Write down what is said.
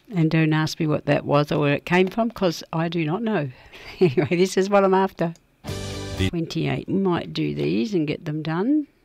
And don't ask me what that was or where it came from, because I do not know. Anyway, this is what I'm after. 28. We might do these and get them done.